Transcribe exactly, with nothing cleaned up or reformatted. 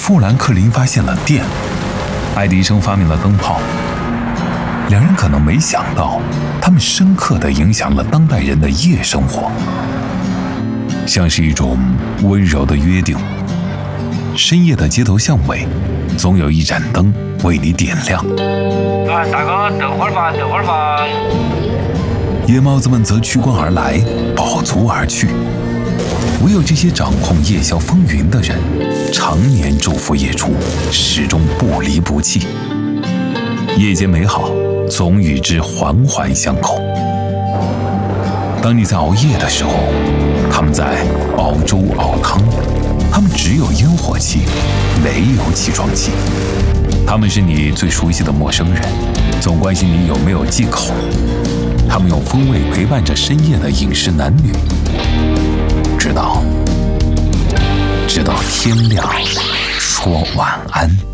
富兰克林发现了电，爱迪生发明了灯泡。两人可能没想到，他们深刻地影响了当代人的夜生活，像是一种温柔的约定。深夜的街头巷尾，总有一盏灯为你点亮。 啊，大哥，等会儿吧，等会儿吧。 夜猫子们则趋光而来，饱足而去。唯有这些掌控夜宵风云的人，常年昼伏夜出，始终不离不弃。夜间美好，总与之环环相扣。当你在熬夜的时候，他们在熬粥熬汤，他们只有烟火气，没有起床气。他们是你最熟悉的陌生人，总关心你有没有忌口。他们用风味陪伴着深夜的饮食男女，直到直到天亮说晚安。